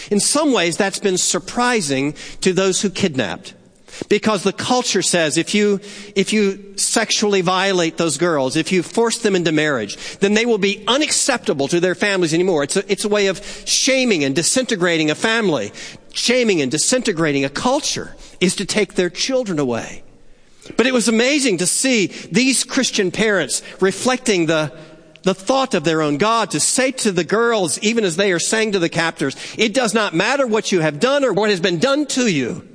In some ways, that's been surprising to those who kidnapped. Because the culture says if you sexually violate those girls, if you force them into marriage, then they will be unacceptable to their families anymore. It's a way of shaming and disintegrating a family. Shaming and disintegrating a culture is to take their children away. But it was amazing to see these Christian parents reflecting the thought of their own God, to say to the girls, even as they are saying to the captors, it does not matter what you have done or what has been done to you.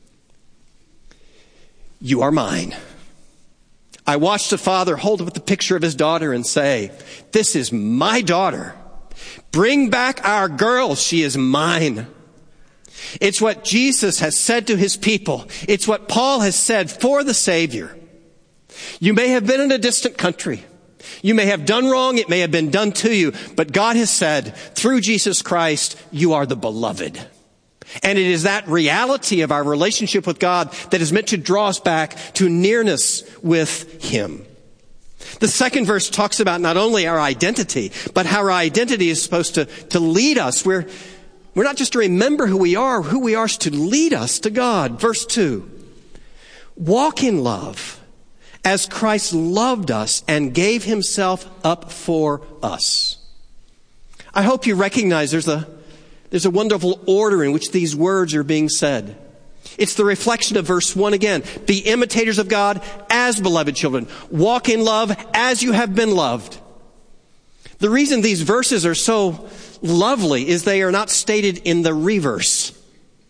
You are mine. I watched a father hold up the picture of his daughter and say, this is my daughter. Bring back our girl. She is mine. It's what Jesus has said to his people. It's what Paul has said for the Savior. You may have been in a distant country. You may have done wrong. It may have been done to you. But God has said, through Jesus Christ, you are the beloved. And it is that reality of our relationship with God that is meant to draw us back to nearness with Him. The second verse talks about not only our identity, but how our identity is supposed to lead us. We're not just to remember who we are is to lead us to God. Verse 2, walk in love as Christ loved us and gave Himself up for us. I hope you recognize there's a wonderful order in which these words are being said. It's the reflection of verse 1 again. Be imitators of God as beloved children. Walk in love as you have been loved. The reason these verses are so lovely is they are not stated in the reverse.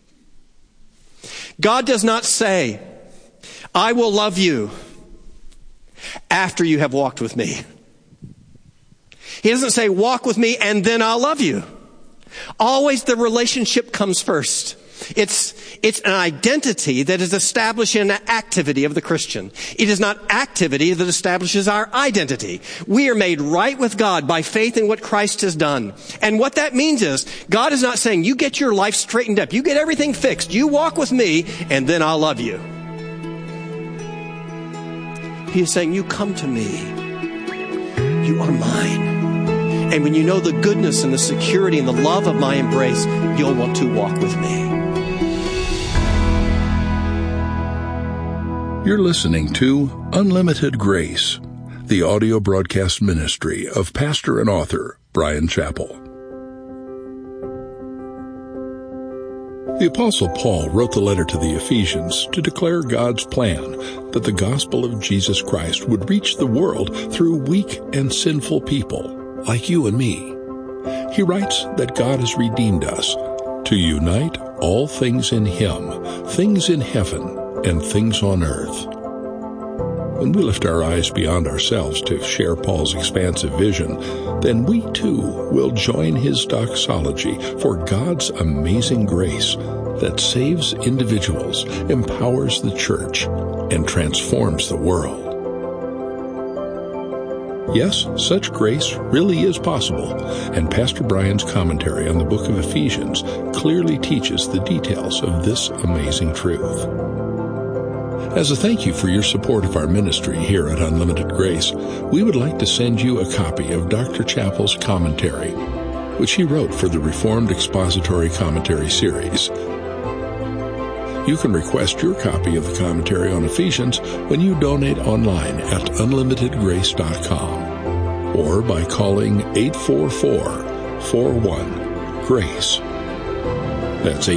God does not say, I will love you after you have walked with me. He doesn't say, walk with me and then I'll love you. Always the relationship comes first. It's an identity that is established in an activity of the Christian. It is not activity that establishes our identity. We are made right with God by faith in what Christ has done. And what that means is, God is not saying, you get your life straightened up, you get everything fixed, you walk with me, and then I'll love you. He is saying, you come to me. You are mine. And when you know the goodness and the security and the love of my embrace, you'll want to walk with me. You're listening to Unlimited Grace, the audio broadcast ministry of pastor and author Bryan Chapell. The Apostle Paul wrote the letter to the Ephesians to declare God's plan that the gospel of Jesus Christ would reach the world through weak and sinful people like you and me. He writes that God has redeemed us to unite all things in Him, things in heaven and things on earth. When we lift our eyes beyond ourselves to share Paul's expansive vision, then we too will join his doxology for God's amazing grace that saves individuals, empowers the church, and transforms the world. Yes, such grace really is possible, and Pastor Bryan's commentary on the book of Ephesians clearly teaches the details of this amazing truth. As a thank you for your support of our ministry here at Unlimited Grace, we would like to send you a copy of Dr. Chapell's commentary, which he wrote for the Reformed Expository Commentary series. You can request your copy of the commentary on Ephesians when you donate online at unlimitedgrace.com or by calling 844-41-GRACE. That's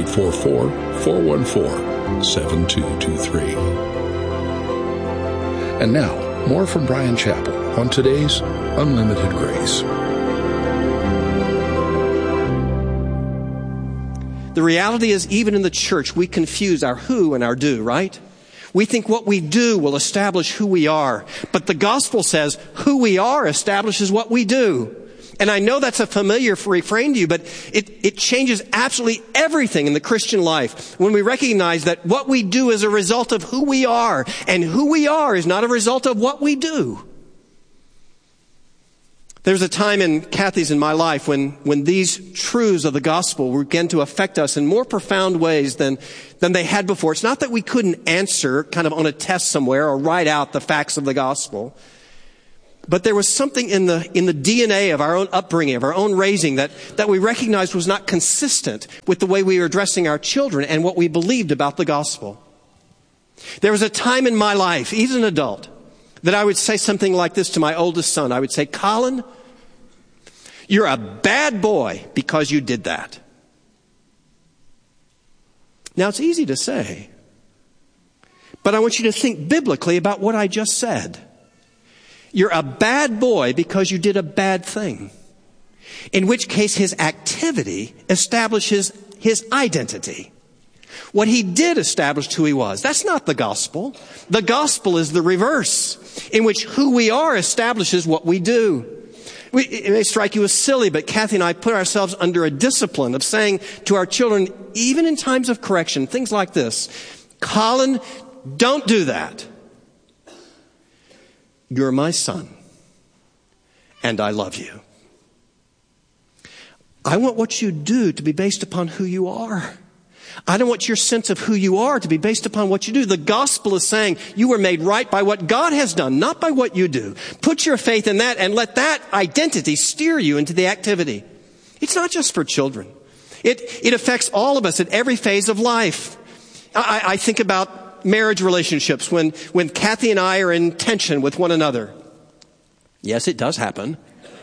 844-414-7223. And now, more from Bryan Chapell on today's Unlimited Grace. The reality is, even in the church, we confuse our who and our do, right? We think what we do will establish who we are. But the gospel says who we are establishes what we do. And I know that's a familiar refrain to you, but it changes absolutely everything in the Christian life when we recognize that what we do is a result of who we are, and who we are is not a result of what we do. There's a time in Kathy's and my life when these truths of the gospel began to affect us in more profound ways than they had before. It's not that we couldn't answer kind of on a test somewhere or write out the facts of the gospel. But there was something in the DNA of our own upbringing, of our own raising, that we recognized was not consistent with the way we were addressing our children and what we believed about the gospel. There was a time in my life, even an adult, that I would say something like this to my oldest son. I would say, Colin, you're a bad boy because you did that. Now, it's easy to say, but I want you to think biblically about what I just said. You're a bad boy because you did a bad thing, in which case his activity establishes his identity. What he did established who he was. That's not the gospel. The gospel is the reverse, in which who we are establishes what we do. It may strike you as silly, but Kathy and I put ourselves under a discipline of saying to our children, even in times of correction, things like this, Colin, don't do that. You're my son, and I love you. I want what you do to be based upon who you are. I don't want your sense of who you are to be based upon what you do. The gospel is saying you were made right by what God has done, not by what you do. Put your faith in that and let that identity steer you into the activity. It's not just for children. It affects all of us at every phase of life. I think about marriage relationships when Kathy and I are in tension with one another. Yes, it does happen.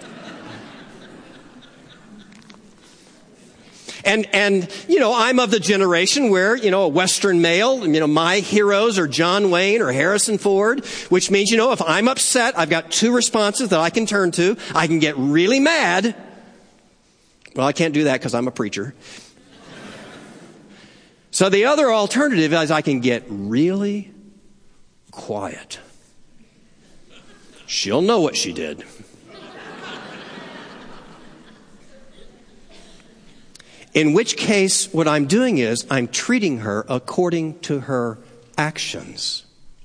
And I'm of the generation where, a Western male, my heroes are John Wayne or Harrison Ford, which means, if I'm upset, I've got two responses that I can turn to. I can get really mad. Well, I can't do that because I'm a preacher. So the other alternative is I can get really quiet. She'll know what she did. In which case, what I'm doing is I'm treating her according to her actions.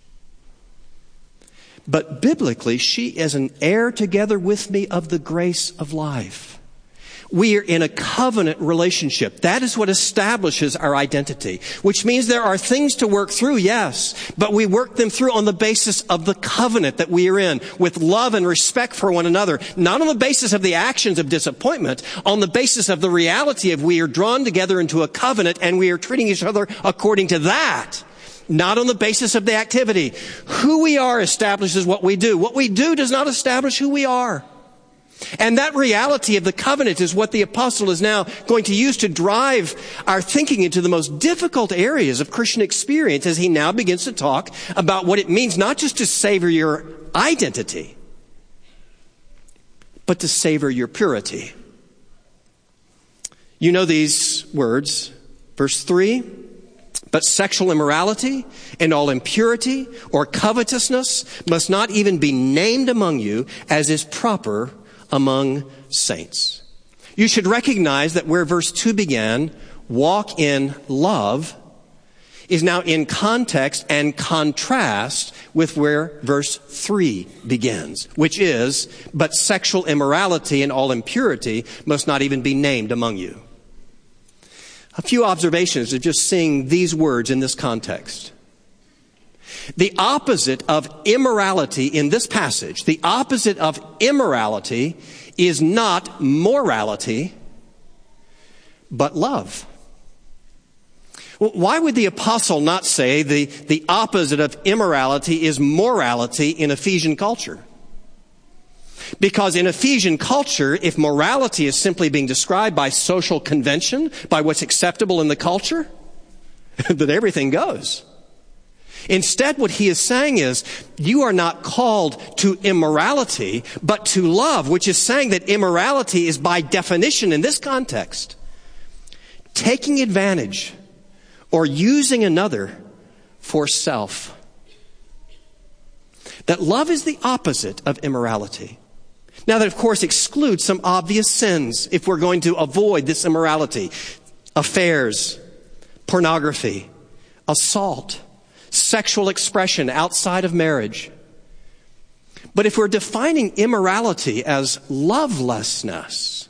But biblically, she is an heir together with me of the grace of life. We are in a covenant relationship. That is what establishes our identity, which means there are things to work through, yes, but we work them through on the basis of the covenant that we are in, with love and respect for one another, not on the basis of the actions of disappointment, on the basis of the reality of we are drawn together into a covenant and we are treating each other according to that. Not on the basis of the activity. Who we are establishes what we do. What we do does not establish who we are. And that reality of the covenant is what the apostle is now going to use to drive our thinking into the most difficult areas of Christian experience as he now begins to talk about what it means not just to savor your identity, but to savor your purity. You know these words, verse 3, but sexual immorality and all impurity or covetousness must not even be named among you, as is proper among saints. You should recognize that where verse 2 began, walk in love, is now in context and contrast with where verse 3 begins, which is, but sexual immorality and all impurity must not even be named among you. A few observations of just seeing these words in this context. The opposite of immorality in this passage, the opposite of immorality is not morality, but love. Why would the apostle not say the opposite of immorality is morality in Ephesian culture? Because in Ephesian culture, if morality is simply being described by social convention, by what's acceptable in the culture, then everything goes. Instead, what he is saying is, you are not called to immorality, but to love, which is saying that immorality is by definition in this context, taking advantage or using another for self. That love is the opposite of immorality. Now that, of course, excludes some obvious sins if we're going to avoid this immorality. Affairs, pornography, assault, sexual expression outside of marriage. But if we're defining immorality as lovelessness,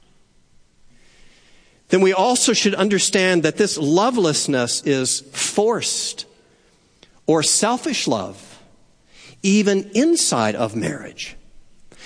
then we also should understand that this lovelessness is forced or selfish love, even inside of marriage.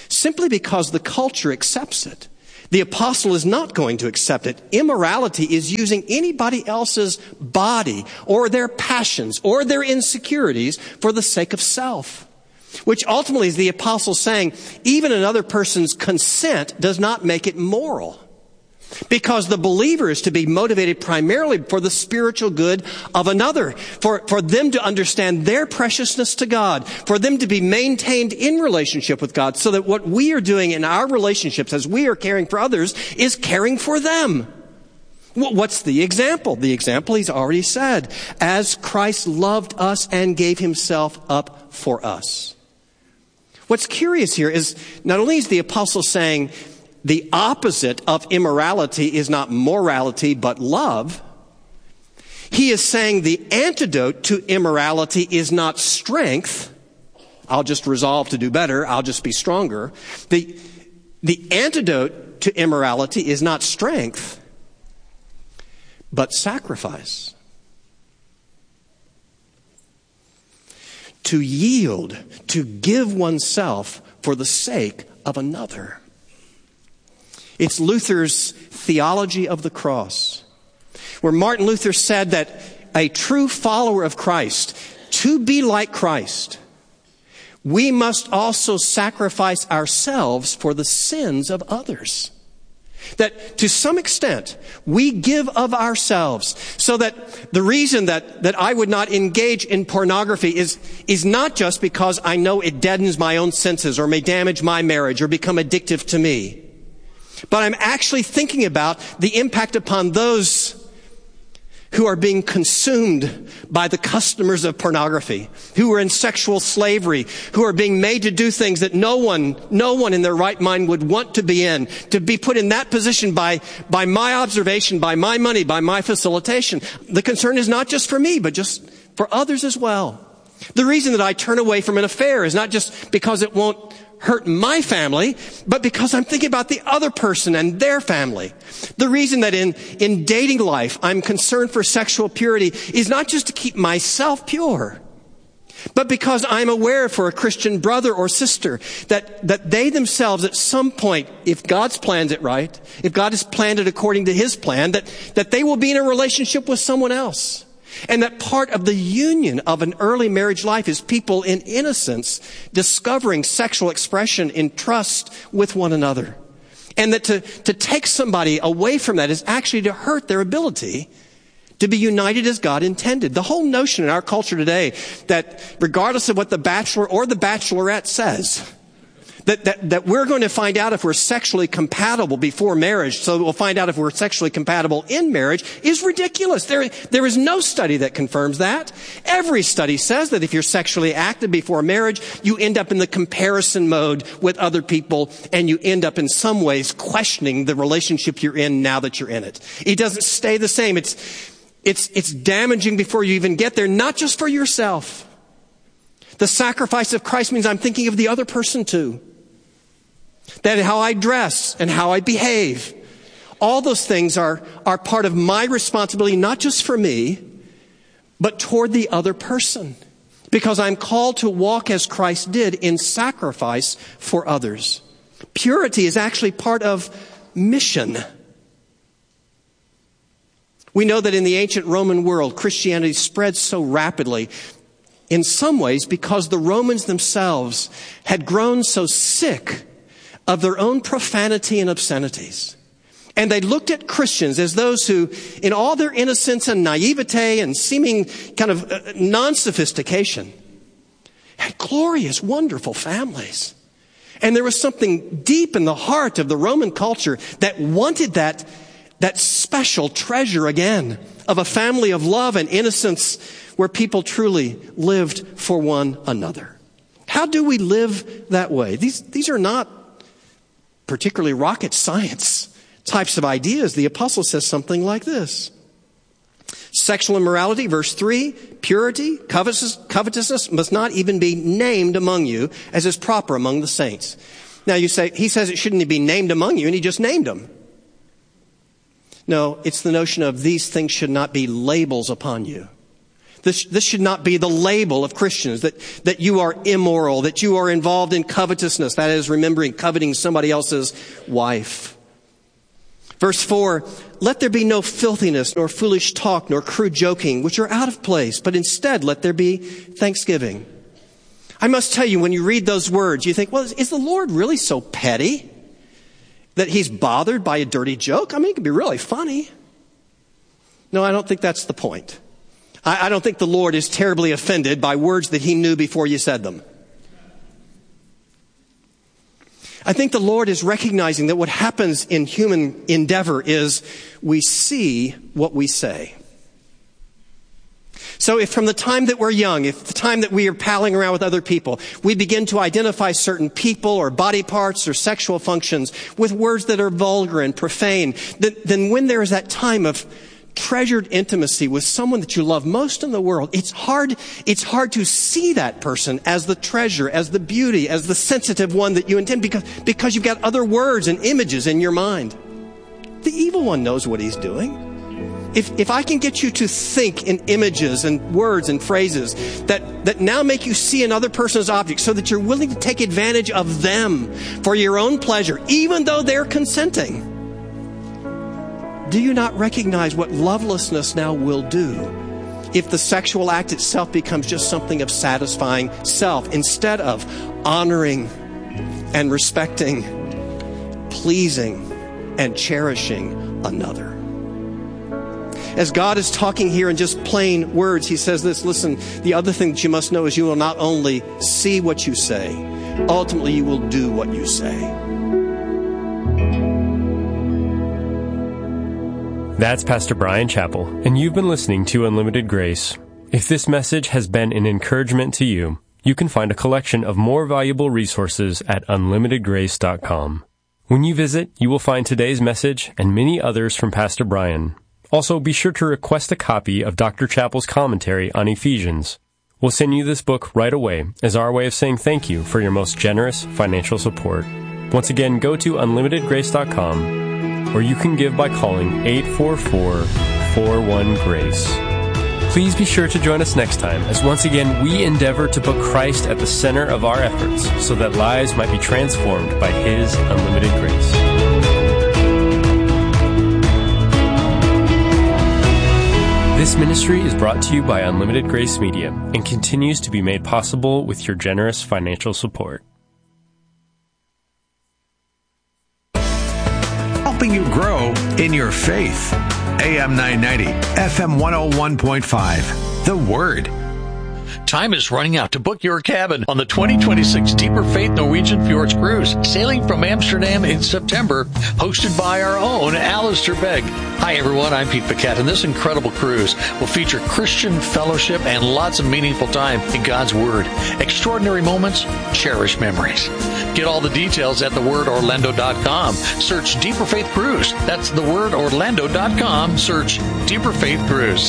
simply because the culture accepts it. The apostle is not going to accept it. Immorality is using anybody else's body or their passions or their insecurities for the sake of self, which ultimately is the apostle saying even another person's consent does not make it moral. Because the believer is to be motivated primarily for the spiritual good of another, for them to understand their preciousness to God, for them to be maintained in relationship with God, so that what we are doing in our relationships as we are caring for others is caring for them. What's the example? The example he's already said, as Christ loved us and gave himself up for us. What's curious here is not only is the apostle saying the opposite of immorality is not morality, but love. He is saying the antidote to immorality is not strength. I'll just resolve to do better. I'll just be stronger. The antidote to immorality is not strength, but sacrifice. To yield, to give oneself for the sake of another. It's Luther's theology of the cross, where Martin Luther said that a true follower of Christ, to be like Christ, we must also sacrifice ourselves for the sins of others. That to some extent, we give of ourselves, so that the reason that I would not engage in pornography is not just because I know it deadens my own senses or may damage my marriage or become addictive to me. But I'm actually thinking about the impact upon those who are being consumed by the customers of pornography, who are in sexual slavery, who are being made to do things that no one in their right mind would want to be in, to be put in that position by my observation, by my money, by my facilitation. The concern is not just for me, but just for others as well. The reason that I turn away from an affair is not just because it won't hurt my family, but because I'm thinking about the other person and their family. The reason that in dating life I'm concerned for sexual purity is not just to keep myself pure, but because I'm aware for a Christian brother or sister that they themselves at some point, if God's planned it right, if God has planned it according to his plan, that they will be in a relationship with someone else. And that part of the union of an early marriage life is people in innocence discovering sexual expression in trust with one another. And that to take somebody away from that is actually to hurt their ability to be united as God intended. The whole notion in our culture today that regardless of what the bachelor or the bachelorette says, that we're going to find out if we're sexually compatible before marriage, so we'll find out if we're sexually compatible in marriage, is ridiculous. There is no study that confirms that. Every study says that if you're sexually active before marriage, you end up in the comparison mode with other people, and you end up in some ways questioning the relationship you're in now that you're in it. It doesn't stay the same. It's damaging before you even get there, not just for yourself. The sacrifice of Christ means I'm thinking of the other person too. That how I dress and how I behave, all those things are part of my responsibility, not just for me, but toward the other person. Because I'm called to walk as Christ did in sacrifice for others. Purity is actually part of mission. We know that in the ancient Roman world, Christianity spread so rapidly, in some ways because the Romans themselves had grown so sick of their own profanity and obscenities. And they looked at Christians as those who, in all their innocence and naivete and seeming kind of non-sophistication, had glorious, wonderful families. And there was something deep in the heart of the Roman culture that wanted that special treasure again of a family of love and innocence where people truly lived for one another. How do we live that way? These are not particularly rocket science types of ideas. The apostle says something like this. Sexual immorality, verse 3, purity, covetousness must not even be named among you as is proper among the saints. Now you say, he says it shouldn't be named among you, and he just named them. No, it's the notion of these things should not be labels upon you. This should not be the label of Christians, that you are immoral, that you are involved in covetousness, that is, coveting somebody else's wife. Verse 4, let there be no filthiness, nor foolish talk, nor crude joking, which are out of place, but instead let there be thanksgiving. I must tell you, when you read those words, you think, well, is the Lord really so petty that he's bothered by a dirty joke? I mean, it could be really funny. No, I don't think that's the point. I don't think the Lord is terribly offended by words that he knew before you said them. I think the Lord is recognizing that what happens in human endeavor is we see what we say. So if from the time that we're young, if the time that we are palling around with other people, we begin to identify certain people or body parts or sexual functions with words that are vulgar and profane, then when there is that time of treasured intimacy with someone that you love most in the world, it's hard to see that person as the treasure, as the beauty, as the sensitive one that you intend, because you've got other words and images in your mind. The evil one knows what he's doing. If I can get you to think in images and words and phrases that now make you see another person as objects so that you're willing to take advantage of them for your own pleasure, even though they're consenting, do you not recognize what lovelessness now will do if the sexual act itself becomes just something of satisfying self instead of honoring and respecting, pleasing and cherishing another? As God is talking here in just plain words, he says this, listen, the other thing that you must know is you will not only see what you say, ultimately you will do what you say. That's Pastor Brian Chappell, and you've been listening to Unlimited Grace. If this message has been an encouragement to you, you can find a collection of more valuable resources at unlimitedgrace.com. When you visit, you will find today's message and many others from Pastor Brian. Also, be sure to request a copy of Dr. Chappell's commentary on Ephesians. We'll send you this book right away as our way of saying thank you for your most generous financial support. Once again, go to unlimitedgrace.com, or you can give by calling 844-41-GRACE. Please be sure to join us next time as once again we endeavor to put Christ at the center of our efforts so that lives might be transformed by His unlimited grace. This ministry is brought to you by Unlimited Grace Media and continues to be made possible with your generous financial support. Helping you grow in your faith. AM 990, FM 101.5. The Word. Time is running out to book your cabin on the 2026 Deeper Faith Norwegian Fjords Cruise, sailing from Amsterdam in September, hosted by our own Alistair Begg. Hi everyone, I'm Pete Paquette, and this incredible cruise will feature Christian fellowship and lots of meaningful time in God's Word. Extraordinary moments, cherished memories. Get all the details at thewordorlando.com. Search Deeper Faith Cruise. That's thewordorlando.com. Search Deeper Faith Cruise.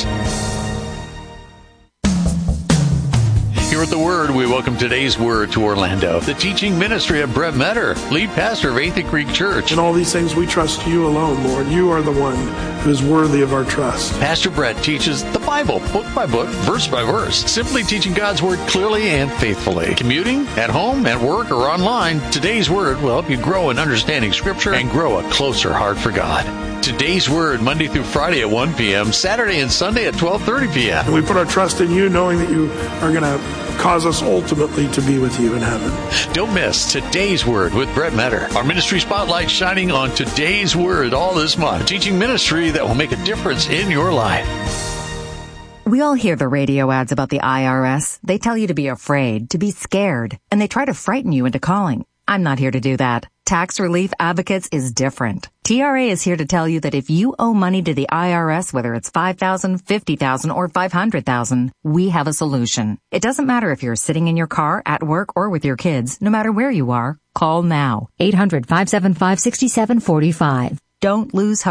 Here at The Word, we welcome today's Word to Orlando. The teaching ministry of Brett Metter, lead pastor of Athey Creek Church. In all these things, we trust you alone, Lord. You are the one who is worthy of our trust. Pastor Brett teaches the Bible, book by book, verse by verse, simply teaching God's Word clearly and faithfully. Commuting, at home, at work, or online, today's Word will help you grow in understanding Scripture and grow a closer heart for God. Today's Word, Monday through Friday at 1 p.m., Saturday and Sunday at 12:30 p.m. And we put our trust in you, knowing that you are going to cause us ultimately to be with you in heaven. Don't miss Today's Word with Brett Metter. Our ministry spotlight shining on Today's Word all this month. Teaching ministry that will make a difference in your life. We all hear the radio ads about the IRS. They tell you to be afraid, to be scared, and they try to frighten you into calling. I'm not here to do that. Tax Relief Advocates is different. TRA is here to tell you that if you owe money to the IRS, whether it's $5,000, $50,000, or $500,000, we have a solution. It doesn't matter if you're sitting in your car, at work, or with your kids. No matter where you are, call now. 800-575-6745. Don't lose hope.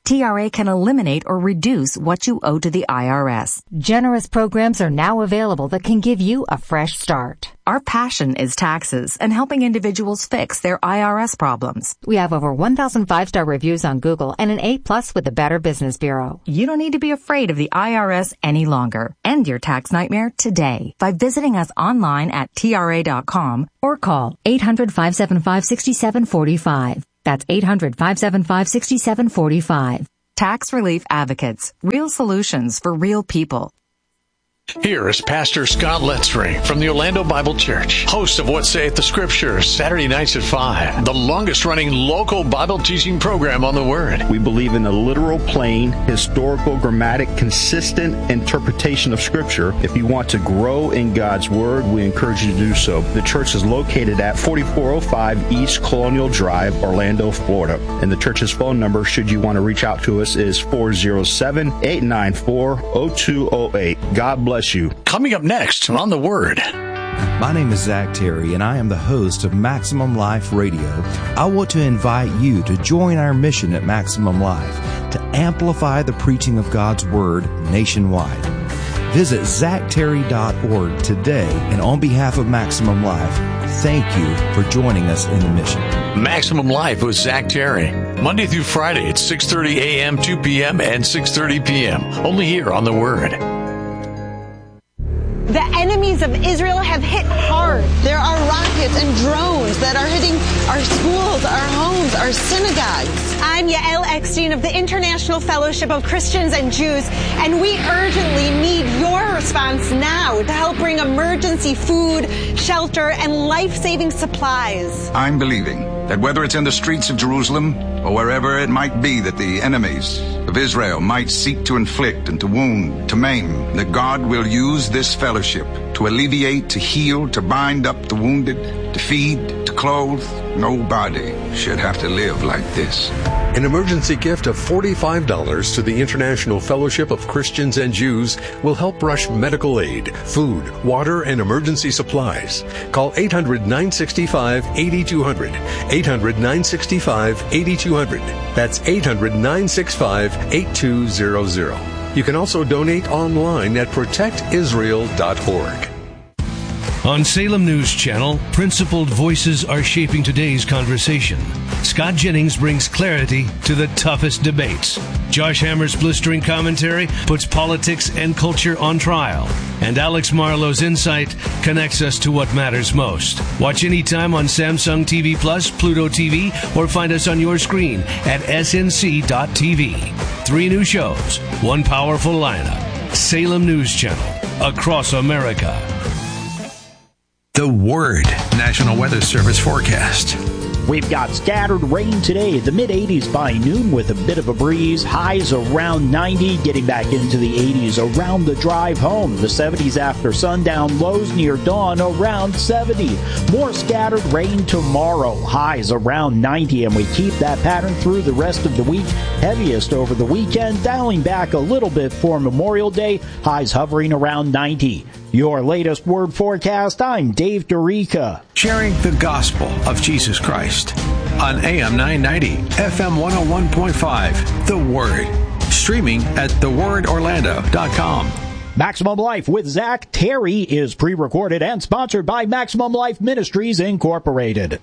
TRA can eliminate or reduce what you owe to the IRS. Generous programs are now available that can give you a fresh start. Our passion is taxes and helping individuals fix their IRS problems. We have over 1,000 5-star reviews on Google and an A+ with the Better Business Bureau. You don't need to be afraid of the IRS any longer. End your tax nightmare today by visiting us online at TRA.com or call 800-575-6745. That's 800-575-6745. Tax Relief Advocates. Real solutions for real people. Here is Pastor Scott Letzring from the Orlando Bible Church, host of What Saith the Scriptures, Saturday nights at 5, the longest-running local Bible teaching program on the Word. We believe in a literal, plain, historical, grammatic, consistent interpretation of Scripture. If you want to grow in God's Word, we encourage you to do so. The church is located at 4405 East Colonial Drive, Orlando, Florida. And the church's phone number, should you want to reach out to us, is 407-894-0208. God bless you. Coming up next on The Word. My name is Zach Terry, and I am the host of Maximum Life Radio. I want to invite you to join our mission at Maximum Life to amplify the preaching of God's Word nationwide. Visit ZachTerry.org today, and on behalf of Maximum Life, thank you for joining us in the mission. Maximum Life with Zach Terry, Monday through Friday at 6:30 a.m., 2 p.m., and 6:30 p.m., only here on The Word. The enemies of Israel have hit hard. There are rockets and drones that are hitting our schools, our homes, our synagogues. I'm Yael Eckstein of the International Fellowship of Christians and Jews, and we urgently need your response now to help bring emergency food, shelter, and life-saving supplies. I'm believing that whether it's in the streets of Jerusalem or wherever it might be that the enemies of Israel might seek to inflict and to wound, to maim, that God will use this fellowship to alleviate, to heal, to bind up the wounded, to feed, to clothe. Nobody should have to live like this. An emergency gift of $45 to the International Fellowship of Christians and Jews will help rush medical aid, food, water, and emergency supplies. Call 800-965-8200. 800-965-8200. That's 800-965-8200. You can also donate online at protectisrael.org. On Salem News Channel, principled voices are shaping today's conversation. Scott Jennings brings clarity to the toughest debates. Josh Hammer's blistering commentary puts politics and culture on trial. And Alex Marlowe's insight connects us to what matters most. Watch anytime on Samsung TV Plus, Pluto TV, or find us on your screen at snc.tv. 3 new shows, 1 powerful lineup. Salem News Channel, across America. The Word National Weather Service forecast. We've got scattered rain today, the mid-80s by noon with a bit of a breeze. Highs around 90, getting back into the 80s around the drive home. The 70s after sundown, lows near dawn around 70. More scattered rain tomorrow. Highs around 90, and we keep that pattern through the rest of the week. Heaviest over the weekend, dialing back a little bit for Memorial Day. Highs hovering around 90. Your latest Word forecast, I'm Dave Dorica. Sharing the gospel of Jesus Christ on AM 990, FM 101.5, The Word. Streaming at thewordorlando.com. Maximum Life with Zach Terry is pre-recorded and sponsored by Maximum Life Ministries, Incorporated.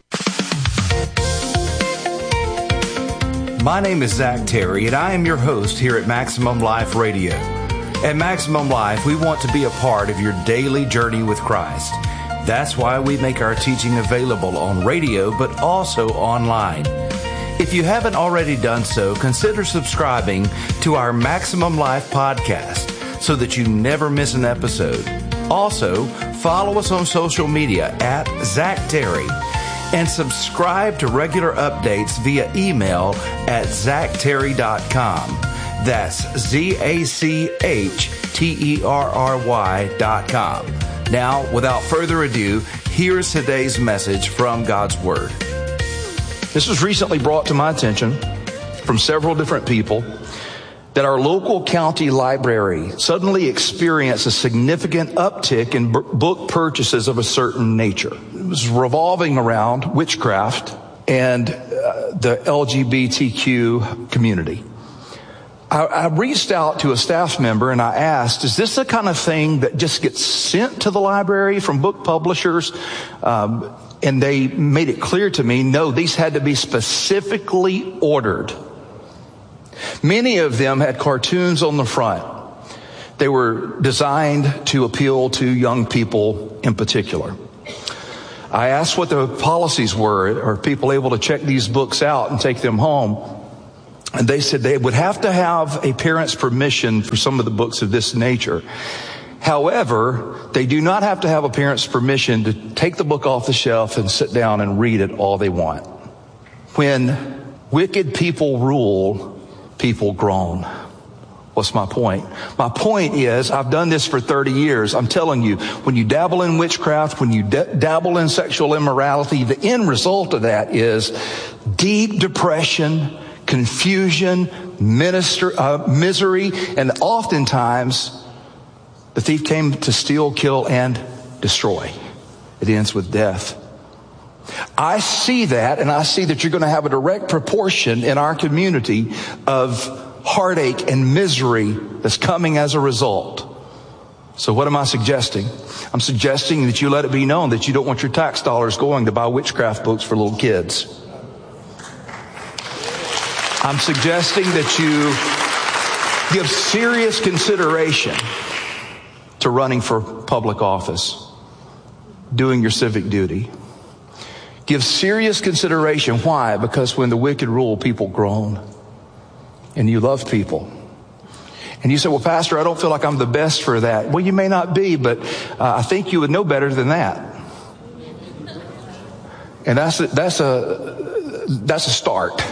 My name is Zach Terry, and I am your host here at Maximum Life Radio. At Maximum Life, we want to be a part of your daily journey with Christ. That's why we make our teaching available on radio, but also online. If you haven't already done so, consider subscribing to our Maximum Life podcast so that you never miss an episode. Also, follow us on social media at Zach Terry and subscribe to regular updates via email at zachterry.com. That's ZACHTERRY.com. Now, without further ado, here's today's message from God's Word. This was recently brought to my attention from several different people that our local county library suddenly experienced a significant uptick in book purchases of a certain nature. It was revolving around witchcraft and the LGBTQ community. I reached out to a staff member and I asked, is this the kind of thing that just gets sent to the library from book publishers? And they made it clear to me, no, these had to be specifically ordered. Many of them had cartoons on the front. They were designed to appeal to young people in particular. I asked what the policies were. Are people able to check these books out and take them home? And they said they would have to have a parent's permission for some of the books of this nature. However, they do not have to have a parent's permission to take the book off the shelf and sit down and read it all they want. When wicked people rule, people groan. What's my point? My point is, I've done this for 30 years. I'm telling you, when you dabble in witchcraft, when you dabble in sexual immorality, the end result of that is deep depression, confusion, misery, and oftentimes the thief came to steal, kill, and destroy. It ends with death. I see that, and I see that you're going to have a direct proportion in our community of heartache and misery that's coming as a result. So what am I suggesting? I'm suggesting that you let it be known that you don't want your tax dollars going to buy witchcraft books for little kids. I'm suggesting that you give serious consideration to running for public office, doing your civic duty. Give serious consideration. Why? Because when the wicked rule, people groan. And you love people. And you say, well, Pastor, I don't feel like I'm the best for that. Well, you may not be, but I think you would know better than that. And that's a start.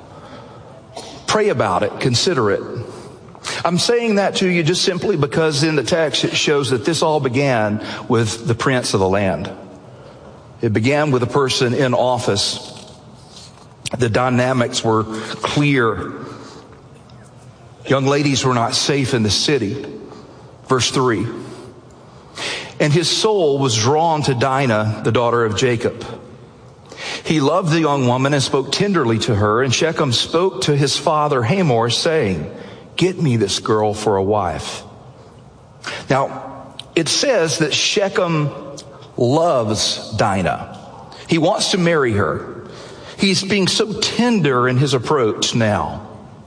Pray about it. Consider it. I'm saying that to you just simply because in the text it shows that this all began with the prince of the land. It began with a person in office. The dynamics were clear. Young ladies were not safe in the city. Verse 3. And his soul was drawn to Dinah, the daughter of Jacob. He loved the young woman and spoke tenderly to her. And Shechem spoke to his father Hamor, saying, get me this girl for a wife. Now, it says that Shechem loves Dinah. He wants to marry her. He's being so tender in his approach now.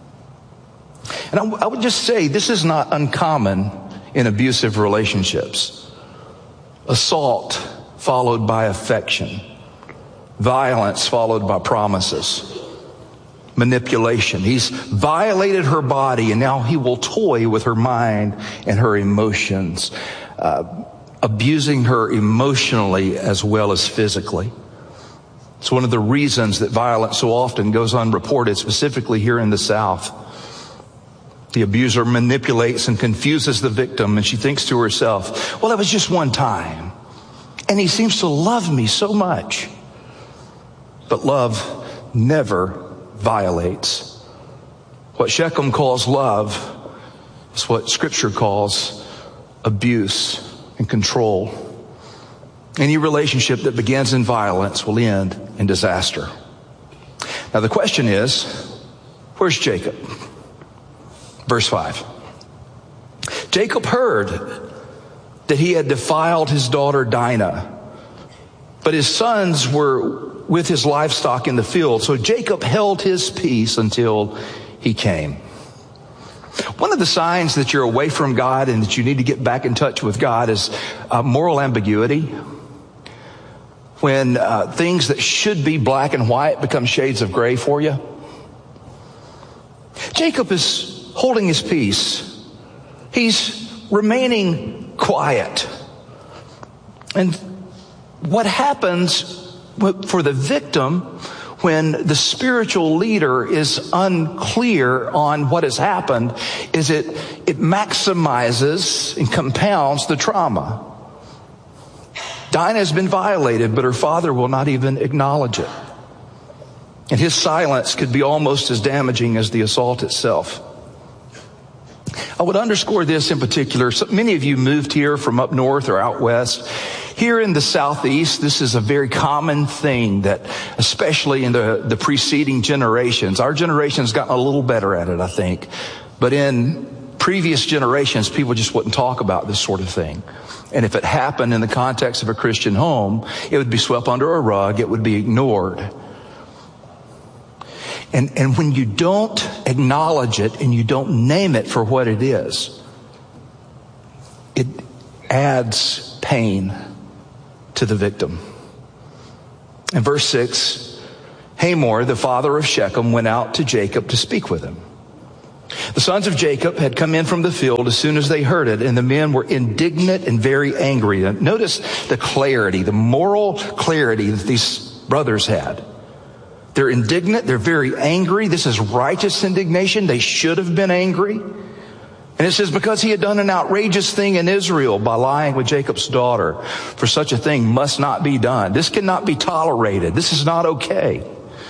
And I would just say this is not uncommon in abusive relationships. Assault followed by affection. Violence followed by promises. Manipulation. He's violated her body and now he will toy with her mind and her emotions, abusing her emotionally as well as physically. It's one of the reasons that violence so often goes unreported, specifically here in the South. The abuser manipulates and confuses the victim, and she thinks to herself, well, it was just one time, and he seems to love me so much. But love never violates. What Shechem calls love is what Scripture calls abuse and control. Any relationship that begins in violence will end in disaster. Now the question is, where's Jacob? Verse 5. Jacob heard that he had defiled his daughter Dinah, but his sons were with his livestock in the field. So Jacob held his peace until he came. One of the signs that you're away from God and that you need to get back in touch with God is moral ambiguity. When things that should be black and white become shades of gray for you. Jacob is holding his peace. He's remaining quiet. And what happens for the victim when the spiritual leader is unclear on what has happened is it maximizes and compounds the trauma. Dinah has been violated, but her father will not even acknowledge it. And his silence could be almost as damaging as the assault itself. I would underscore this in particular. So many of you moved here from up north or out west. Here in the Southeast, this is a very common thing that, especially in the preceding generations, our generation's gotten a little better at it, I think. But in previous generations, people just wouldn't talk about this sort of thing. And if it happened in the context of a Christian home, it would be swept under a rug. It would be ignored. And when you don't acknowledge it and you don't name it for what it is, it adds pain to the victim. In verse 6, Hamor, the father of Shechem, went out to Jacob to speak with him. The sons of Jacob had come in from the field as soon as they heard it, and the men were indignant and very angry. And notice the clarity, the moral clarity that these brothers had. They're indignant. They're very angry. This is righteous indignation. They should have been angry. And it says, because he had done an outrageous thing in Israel by lying with Jacob's daughter, for such a thing must not be done. This cannot be tolerated. This is not okay.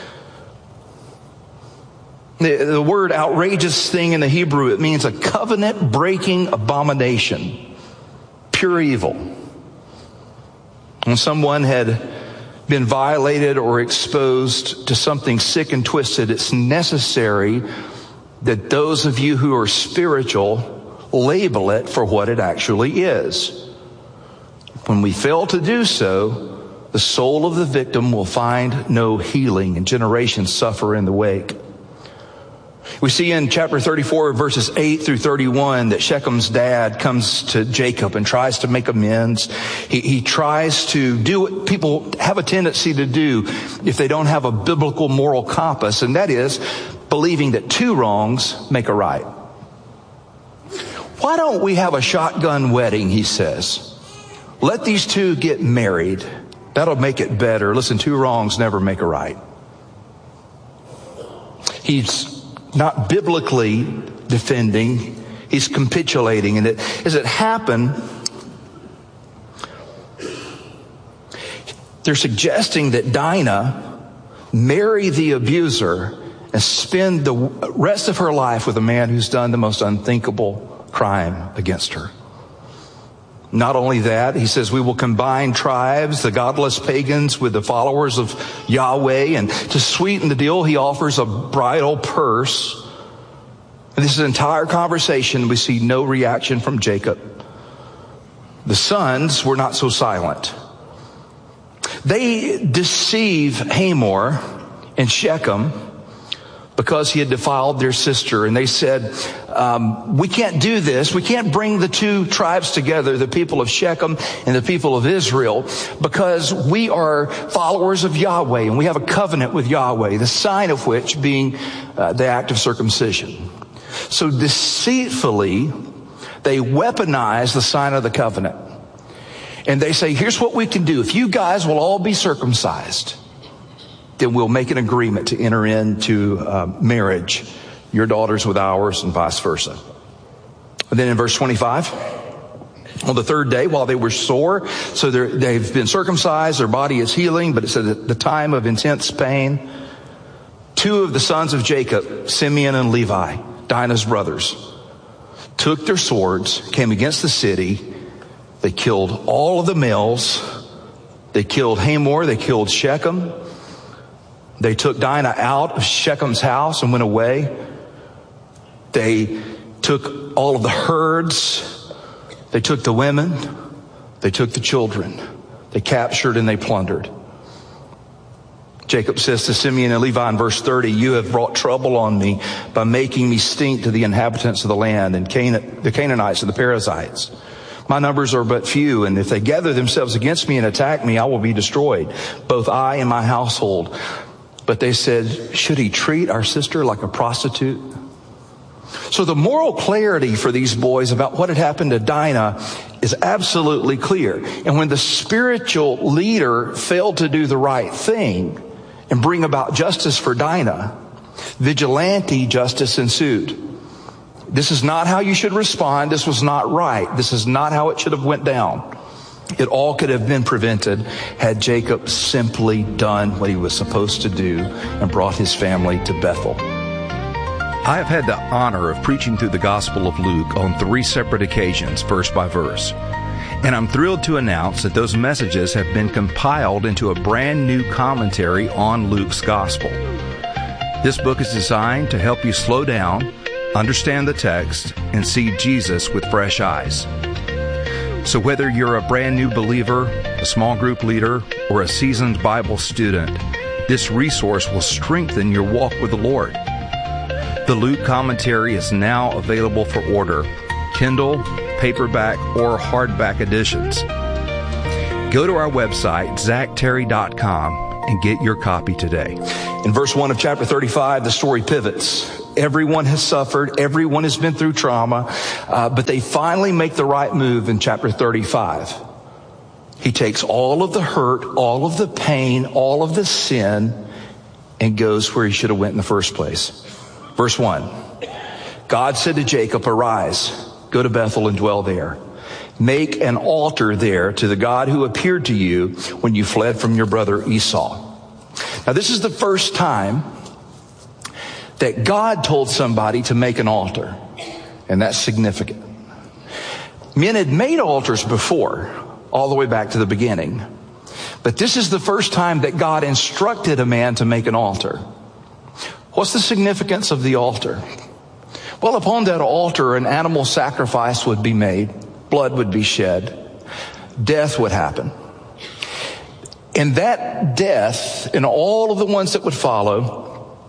The word outrageous thing in the Hebrew, it means a covenant-breaking abomination. Pure evil. When someone had been violated or exposed to something sick and twisted, it's necessary that those of you who are spiritual label it for what it actually is. When we fail to do so, the soul of the victim will find no healing, and generations suffer in the wake. We see in chapter 34, verses 8 through 31, that Shechem's dad comes to Jacob and tries to make amends. He tries to do what people have a tendency to do if they don't have a biblical moral compass, and that is believing that two wrongs make a right. Why don't we have a shotgun wedding, he says. Let these two get married. That'll make it better. Listen, two wrongs never make a right. He's not biblically defending, he's capitulating. And as it happened, they're suggesting that Dinah marry the abuser and spend the rest of her life with a man who's done the most unthinkable crime against her. Not only that, he says, we will combine tribes, the godless pagans, with the followers of Yahweh. And to sweeten the deal, he offers a bridal purse. And this is an entire conversation. We see no reaction from Jacob. The sons were not so silent. They deceive Hamor and Shechem because he had defiled their sister. And they said, we can't do this. We can't bring the two tribes together, the people of Shechem and the people of Israel, because we are followers of Yahweh and we have a covenant with Yahweh, the sign of which being the act of circumcision. So deceitfully, they weaponize the sign of the covenant. And they say, here's what we can do. If you guys will all be circumcised, then we'll make an agreement to enter into marriage, your daughters with ours and vice versa. And then in verse 25, on the third day, while they were sore, so they've been circumcised, their body is healing, but it said at the time of intense pain, two of the sons of Jacob, Simeon and Levi, Dinah's brothers, took their swords, came against the city. They killed all of the males. They killed Hamor. They killed Shechem. They took Dinah out of Shechem's house and went away. They took all of the herds. They took the women. They took the children. They captured and they plundered. Jacob says to Simeon and Levi in verse 30, you have brought trouble on me by making me stink to the inhabitants of the land and the Canaanites and the Perizzites. My numbers are but few, and if they gather themselves against me and attack me, I will be destroyed, both I and my household. But they said, should he treat our sister like a prostitute? So the moral clarity for these boys about what had happened to Dinah is absolutely clear. And when the spiritual leader failed to do the right thing and bring about justice for Dinah, vigilante justice ensued. This is not how you should respond. This was not right. This is not how it should have went down. It all could have been prevented had Jacob simply done what he was supposed to do and brought his family to Bethel. I have had the honor of preaching through the Gospel of Luke on 3 separate occasions, verse by verse. And I'm thrilled to announce that those messages have been compiled into a brand new commentary on Luke's Gospel. This book is designed to help you slow down, understand the text, and see Jesus with fresh eyes. So whether you're a brand new believer, a small group leader, or a seasoned Bible student, this resource will strengthen your walk with the Lord. The Luke Commentary is now available for order, Kindle, paperback, or hardback editions. Go to our website, zachterry.com, and get your copy today. In verse 1 of chapter 35, the story pivots. Everyone has suffered. Everyone has been through trauma. But they finally make the right move in chapter 35. He takes all of the hurt, all of the pain, all of the sin, and goes where he should have went in the first place. Verse 1. God said to Jacob, "Arise, go to Bethel and dwell there. Make an altar there to the God who appeared to you when you fled from your brother Esau." Now, this is the first time that God told somebody to make an altar, and that's significant. Men had made altars before, all the way back to the beginning, but this is the first time that God instructed a man to make an altar. What's the significance of the altar? Well, upon that altar, an animal sacrifice would be made, blood would be shed, death would happen. And that death and all of the ones that would follow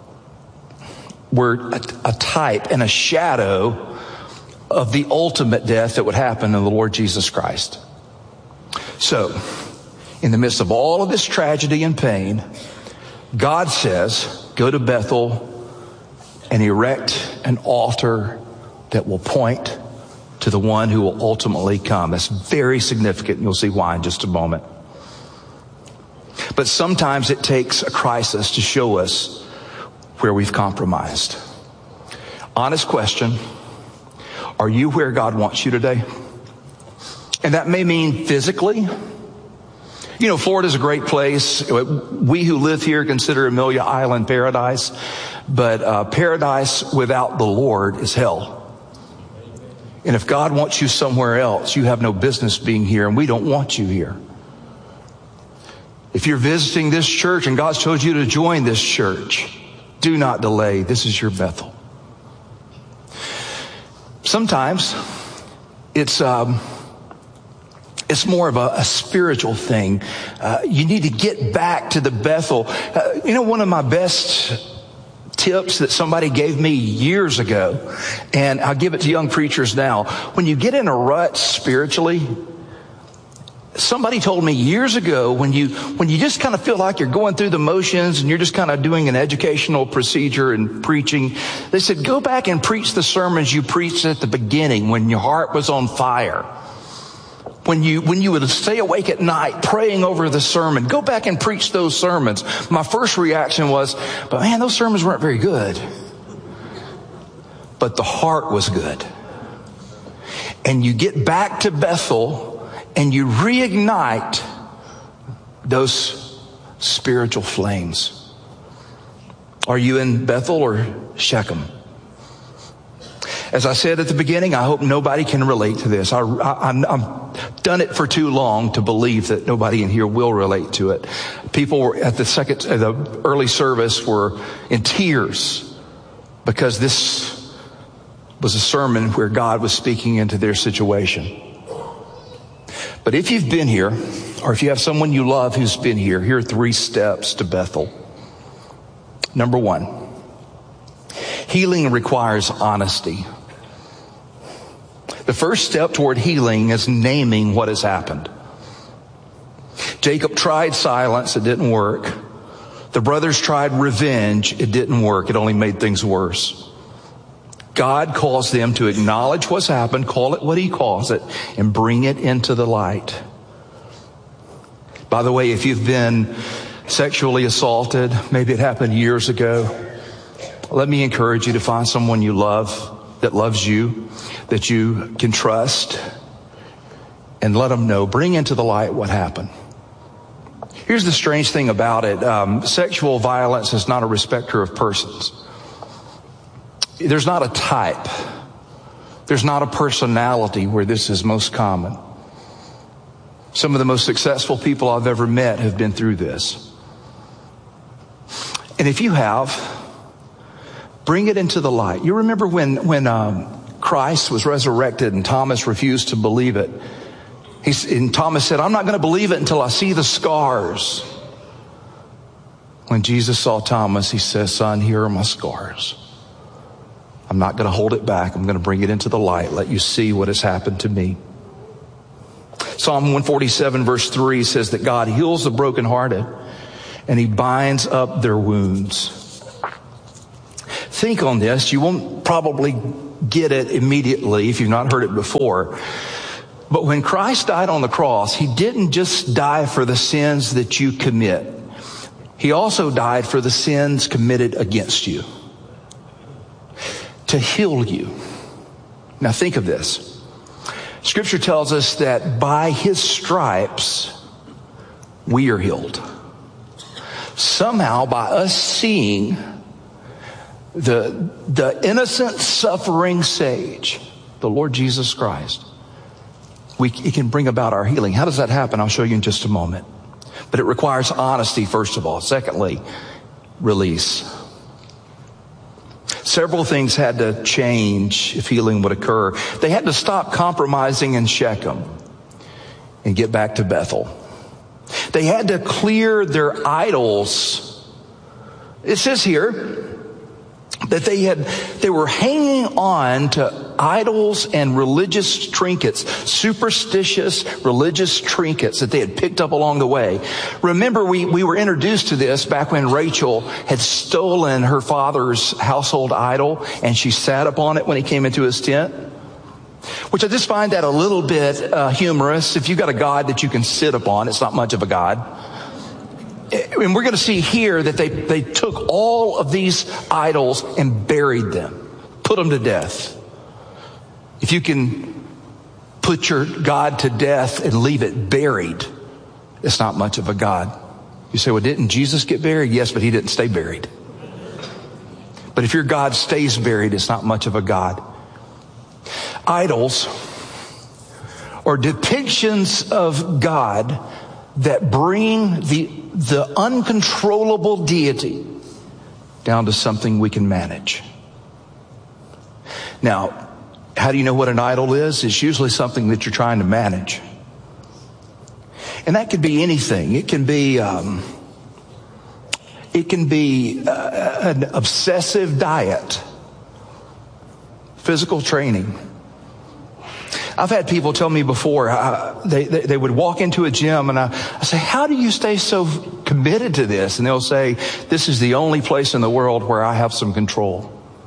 were a type and a shadow of the ultimate death that would happen in the Lord Jesus Christ. So, in the midst of all of this tragedy and pain, God says, go to Bethel and erect an altar that will point to the one who will ultimately come. That's very significant, and you'll see why in just a moment. But sometimes it takes a crisis to show us where we've compromised. Honest question, are you where God wants you today? And that may mean physically. You know, Florida's a great place. We who live here consider Amelia Island paradise, but paradise without the Lord is hell. And if God wants you somewhere else, you have no business being here, and we don't want you here. If you're visiting this church and God's told you to join this church, do not delay. This is your Bethel. Sometimes it's more of a spiritual thing. You need to get back to the Bethel. One of my best tips that somebody gave me years ago, and I'll give it to young preachers now. When you get in a rut spiritually, somebody told me years ago, when you just kind of feel like you're going through the motions and you're just kind of doing an educational procedure and preaching, they said, go back and preach the sermons you preached at the beginning when your heart was on fire. When you would stay awake at night praying over the sermon, go back and preach those sermons. My first reaction was, but man, those sermons weren't very good. But the heart was good. And you get back to Bethel and you reignite those spiritual flames. Are you in Bethel or Shechem? As I said at the beginning, I hope nobody can relate to this. I've done it for too long to believe that nobody in here will relate to it. People were at the early service were in tears because this was a sermon where God was speaking into their situation. But if you've been here, or if you have someone you love who's been here, here are 3 steps to Bethel. Number 1, healing requires honesty. The first step toward healing is naming what has happened. Jacob tried silence, it didn't work. The brothers tried revenge, it didn't work, it only made things worse. God calls them to acknowledge what's happened, call it what he calls it, and bring it into the light. By the way, if you've been sexually assaulted, maybe it happened years ago, let me encourage you to find someone you love, that loves you, that you can trust, and let them know, bring into the light what happened. Here's the strange thing about it. Sexual violence is not a respecter of persons. There's not a type. There's not a personality where this is most common. Some of the most successful people I've ever met have been through this. And if you have, Bring it into the light. You remember when Christ was resurrected and Thomas refused to believe it. And Thomas said, I'm not going to believe it until I see the scars. When Jesus saw Thomas, he says, son, here are my scars. I'm not going to hold it back. I'm going to bring it into the light. Let you see what has happened to me. Psalm 147 verse 3 says that God heals the brokenhearted and he binds up their wounds. Think on this. You won't probably get it immediately if you've not heard it before. But when Christ died on the cross, he didn't just die for the sins that you commit. He also died for the sins committed against you, to heal you. Now think of this. Scripture tells us that by his stripes, we are healed. Somehow, by us seeing the innocent suffering sage, the Lord Jesus Christ, it can bring about our healing. How does that happen? I'll show you in just a moment. But it requires honesty, first of all. Secondly, release. Several things had to change if healing would occur. They had to stop compromising in Shechem and get back to Bethel. They had to clear their idols. It says here that they were hanging on to idols and religious trinkets, superstitious religious trinkets that they had picked up along the way. Remember, we were introduced to this back when Rachel had stolen her father's household idol and she sat upon it when he came into his tent, which I just find that a little bit humorous. If you've got a God that you can sit upon, it's not much of a God. And we're going to see here that they took all of these idols and buried them, put them to death. If you can put your God to death and leave it buried, it's not much of a God. You say, well, didn't Jesus get buried? Yes, but he didn't stay buried. But if your God stays buried, it's not much of a God. Idols are depictions of God that bring the uncontrollable deity down to something we can manage. Now, how do you know what an idol is? It's usually something that you're trying to manage. And that could be anything. It can be an obsessive diet, physical training. I've had people tell me before, they would walk into a gym and I say, how do you stay so committed to this? And they'll say, this is the only place in the world where I have some control.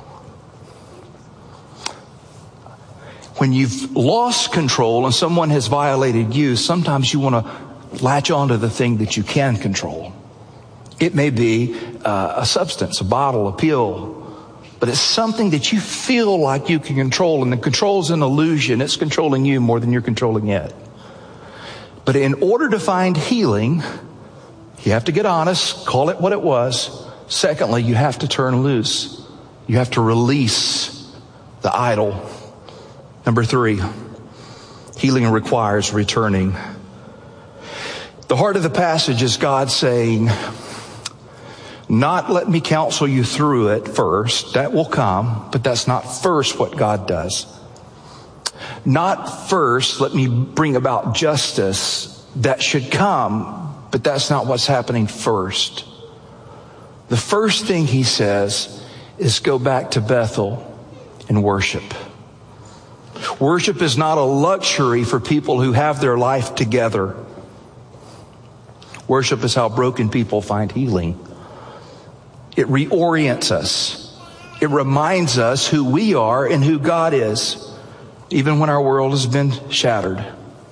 When you've lost control and someone has violated you, sometimes you want to latch onto the thing that you can control. It may be a substance, a bottle, a pill, but it's something that you feel like you can control, and the control is an illusion. It's controlling you more than you're controlling it. But in order to find healing, you have to get honest, call it what it was. Secondly, you have to turn loose. You have to release the idol. Number 3, healing requires returning. The heart of the passage is God saying, not let me counsel you through it first. That will come, but that's not first what God does. Not first let me bring about justice. That should come, but that's not what's happening first. The first thing he says is go back to Bethel and worship. Worship is not a luxury for people who have their life together. Worship is how broken people find healing. It reorients us. It reminds us who we are and who God is, even when our world has been shattered.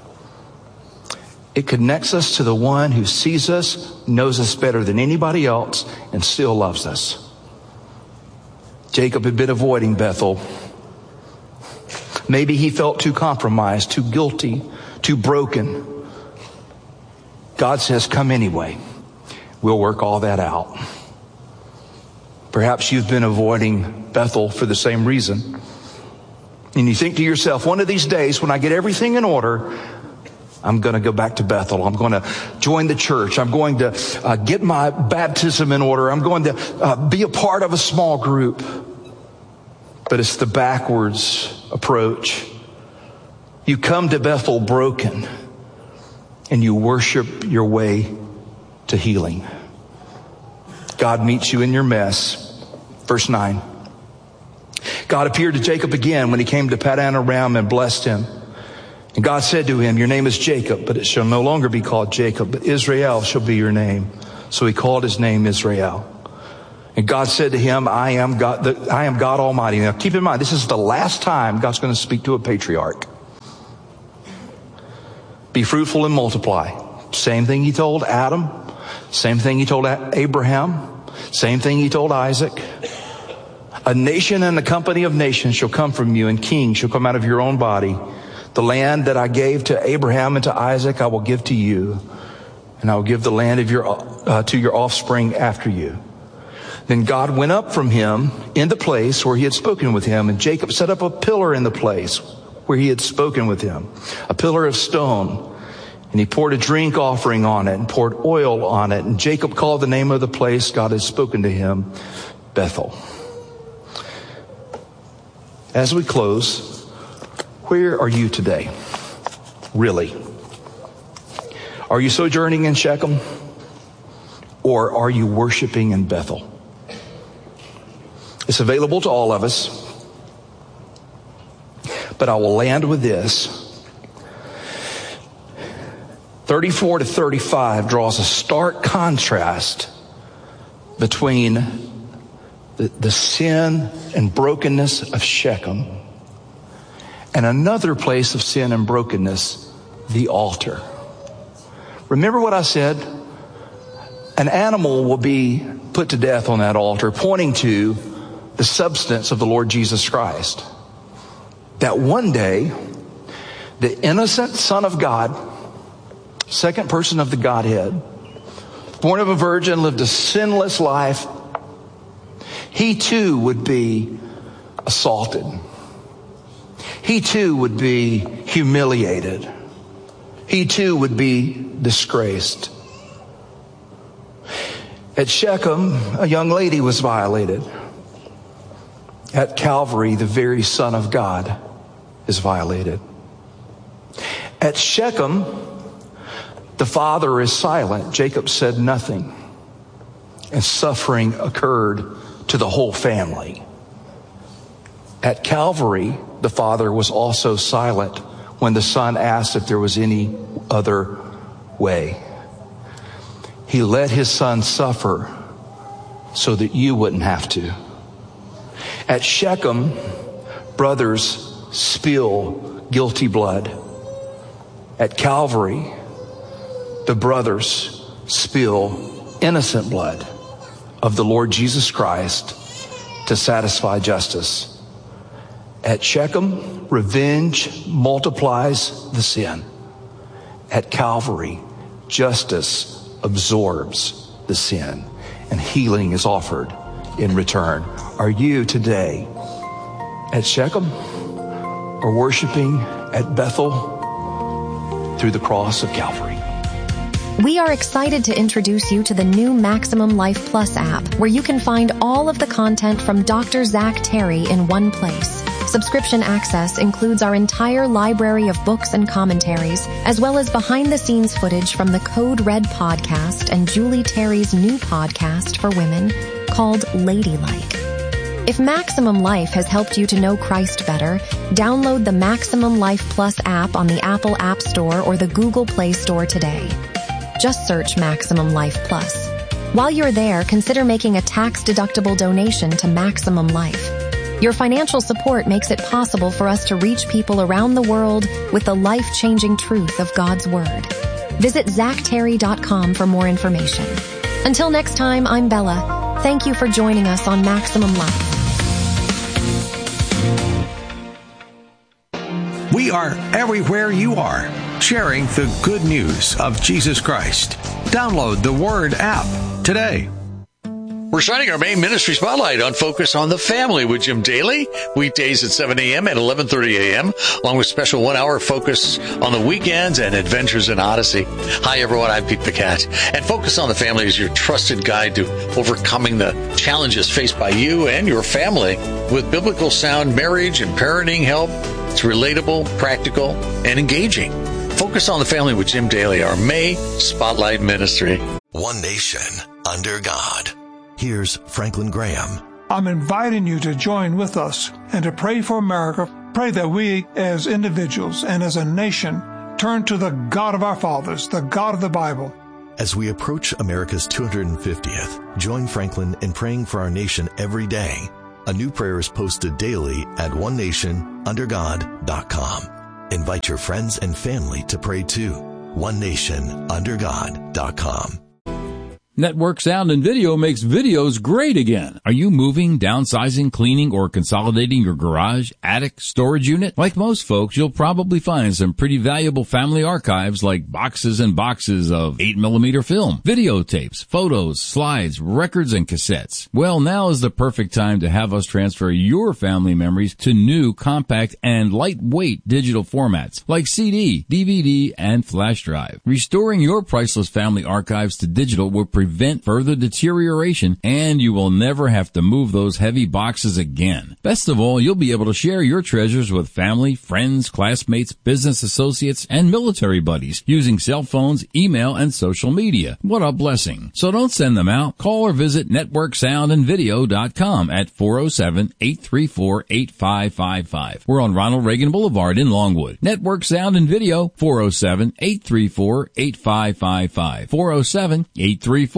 It connects us to the one who sees us, knows us better than anybody else, and still loves us. Jacob had been avoiding Bethel. Maybe he felt too compromised, too guilty, too broken. God says, come anyway. We'll work all that out. Perhaps you've been avoiding Bethel for the same reason. And you think to yourself, one of these days when I get everything in order, I'm going to go back to Bethel. I'm going to join the church. I'm going to get my baptism in order. I'm going to be a part of a small group. but it's the backwards approach. You come to Bethel broken, and you worship your way to healing. God meets you in your mess. Verse 9. God appeared to Jacob again when he came to Paddan Aram and blessed him. And God said to him, your name is Jacob, but it shall no longer be called Jacob, but Israel shall be your name. So he called his name Israel. And God said to him, I am God Almighty. Now keep in mind, this is the last time God's going to speak to a patriarch. Be fruitful and multiply. Same thing he told Adam. Same thing he told Abraham. Same thing he told Isaac. A nation and a company of nations shall come from you, and kings shall come out of your own body. The land that I gave to Abraham and to Isaac, I will give to you, and I will give the land of to your offspring after you. Then God went up from him in the place where he had spoken with him, and Jacob set up a pillar in the place where he had spoken with him, a pillar of stone. And he poured a drink offering on it and poured oil on it. And Jacob called the name of the place God had spoken to him, Bethel. As we close, where are you today? Really? Are you sojourning in Shechem? Or are you worshiping in Bethel? It's available to all of us. But I will land with this. 34 to 35 draws a stark contrast between the sin and brokenness of Shechem and another place of sin and brokenness, the altar. Remember what I said? An animal will be put to death on that altar, pointing to the substance of the Lord Jesus Christ. That one day, the innocent Son of God, second person of the Godhead, born of a virgin, lived a sinless life, he too would be assaulted. He too would be humiliated. He too would be disgraced. At Shechem, a young lady was violated. At Calvary, the very Son of God is violated. At Shechem, the father is silent. Jacob said nothing. And suffering occurred to the whole family. At Calvary, the father was also silent when the son asked if there was any other way. He let his son suffer so that you wouldn't have to. At Shechem, brothers spill guilty blood. At Calvary, the brothers spill innocent blood of the Lord Jesus Christ to satisfy justice. At Shechem, revenge multiplies the sin. At Calvary, justice absorbs the sin, and healing is offered in return. Are you today at Shechem or worshiping at Bethel through the cross of Calvary? We are excited to introduce you to the new Maximum Life Plus app, where you can find all of the content from Dr. Zach Terry in one place. Subscription access includes our entire library of books and commentaries, as well as behind-the-scenes footage from the Code Red podcast and Julie Terry's new podcast for women called Ladylike. If Maximum Life has helped you to know Christ better, download the Maximum Life Plus app on the Apple App Store or the Google Play Store today. Just search Maximum Life Plus. While you're there, consider making a tax-deductible donation to Maximum Life. Your financial support makes it possible for us to reach people around the world with the life-changing truth of God's Word. Visit ZachTerry.com for more information. Until next time, I'm Bella. Thank you for joining us on Maximum Life. We are everywhere you are, sharing the good news of Jesus Christ. Download the Word app today. We're shining our main ministry spotlight on Focus on the Family with Jim Daly, weekdays at 7 a.m. and 11:30 a.m., along with special 1-hour focus on the weekends and Adventures in Odyssey. Hi, everyone. I'm Pete the Cat. And Focus on the Family is your trusted guide to overcoming the challenges faced by you and your family with biblical sound marriage and parenting help. It's relatable, practical, and engaging. Focus on the Family with Jim Daly, our May Spotlight Ministry. One nation under God. Here's Franklin Graham. I'm inviting you to join with us and to pray for America. Pray that we as individuals and as a nation turn to the God of our fathers, the God of the Bible. As we approach America's 250th, join Franklin in praying for our nation every day. A new prayer is posted daily at onenationundergod.com. Invite your friends and family to pray too. onenationundergod.com. Network Sound and Video makes videos great again. Are you moving, downsizing, cleaning, or consolidating your garage, attic, storage unit? Like most folks, you'll probably find some pretty valuable family archives like boxes and boxes of 8mm film, videotapes, photos, slides, records, and cassettes. Well, now is the perfect time to have us transfer your family memories to new, compact, and lightweight digital formats like CD, DVD, and flash drive. Restoring your priceless family archives to digital will prevent further deterioration, and you will never have to move those heavy boxes again. Best of all, you'll be able to share your treasures with family, friends, classmates, business associates, and military buddies using cell phones, email, and social media. What a blessing. So don't send them out. Call or visit networksoundandvideo.com at 407-834-8555. We're on Ronald Reagan Boulevard in Longwood. Network Sound and Video, 407-834-8555. 407-834-8555.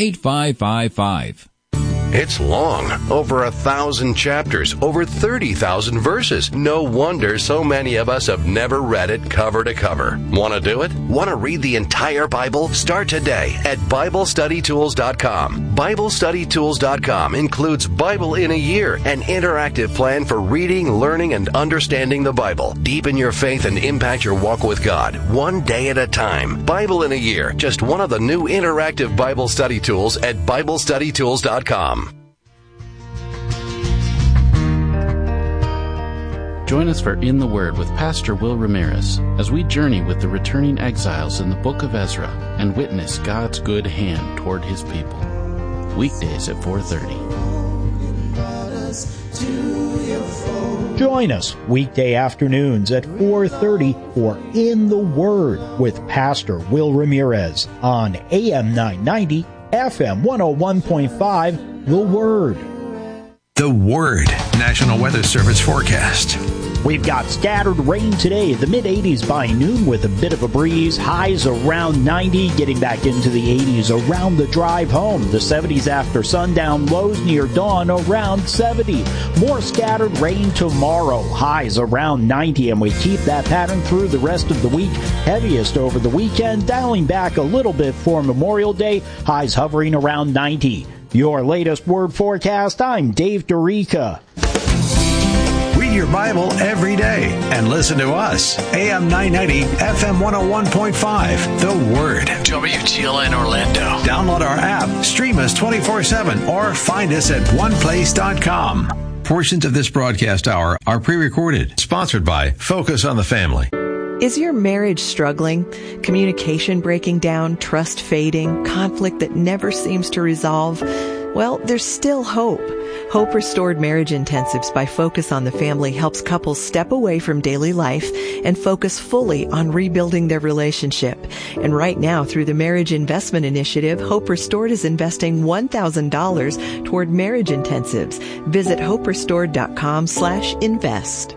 It's long, over 1,000 chapters, over 30,000 verses. No wonder so many of us have never read it cover to cover. Want to do it? Want to read the entire Bible? Start today at BibleStudyTools.com. BibleStudyTools.com includes Bible in a Year, an interactive plan for reading, learning, and understanding the Bible. Deepen your faith and impact your walk with God, one day at a time. Bible in a Year, just one of the new interactive Bible study tools at BibleStudyTools.com. Join us for In the Word with Pastor Will Ramirez as we journey with the returning exiles in the book of Ezra and witness God's good hand toward His people. Weekdays at 4:30. Join us weekday afternoons at 4:30 for In the Word with Pastor Will Ramirez on AM 990, FM 101.5, The Word. The Word National Weather Service forecast. We've got scattered rain today, the mid-80s by noon with a bit of a breeze, highs around 90, getting back into the 80s around the drive home, the 70s after sundown, lows near dawn around 70. More scattered rain tomorrow, highs around 90, and we keep that pattern through the rest of the week, heaviest over the weekend, dialing back a little bit for Memorial Day, highs hovering around 90. Your latest word forecast, I'm Dave Dorica. Read your Bible every day and listen to us. AM 990, FM 101.5, The Word. WTLN Orlando. Download our app, stream us 24/7, or find us at oneplace.com. Portions of this broadcast hour are pre-recorded. Sponsored by Focus on the Family. Is your marriage struggling? Communication breaking down, trust fading, conflict that never seems to resolve? Well, there's still hope. Hope Restored Marriage Intensives by Focus on the Family helps couples step away from daily life and focus fully on rebuilding their relationship. And right now, through the Marriage Investment Initiative, Hope Restored is investing $1,000 toward marriage intensives. Visit hoperestored.com/invest.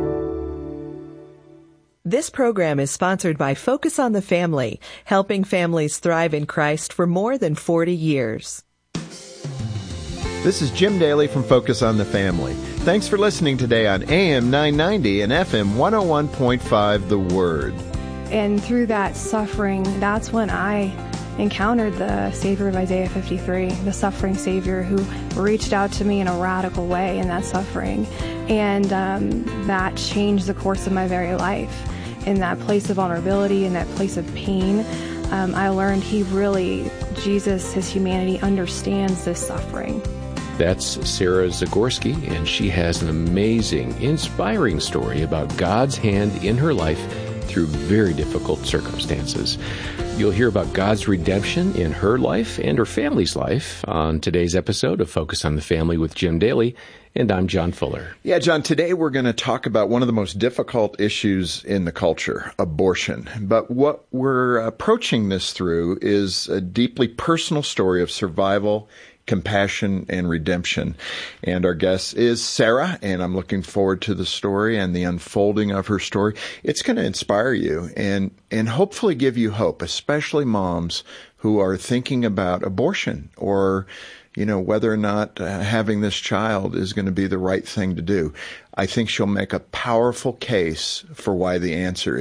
This program is sponsored by Focus on the Family, helping families thrive in Christ for more than 40 years. This is Jim Daly from Focus on the Family. Thanks for listening today on AM 990 and FM 101.5 The Word. And through that suffering, that's when I encountered the Savior of Isaiah 53, the suffering Savior who reached out to me in a radical way in that suffering. And that changed the course of my very life. In that place of vulnerability, in that place of pain, I learned He really Jesus, his humanity, understands this suffering. That's Sarah Zagorski, and she has an amazing, inspiring story about God's hand in her life through very difficult circumstances. You'll hear about God's redemption in her life and her family's life on today's episode of Focus on the Family with Jim Daly, and I'm John Fuller. Yeah, John, today we're going to talk about one of the most difficult issues in the culture, abortion. But what we're approaching this through is a deeply personal story of survival, compassion, and redemption. And our guest is Sarah, and I'm looking forward to the story and the unfolding of her story. It's going to inspire you and hopefully give you hope, especially moms who are thinking about abortion or, whether or not having this child is going to be the right thing to do. I think she'll make a powerful case for why the answer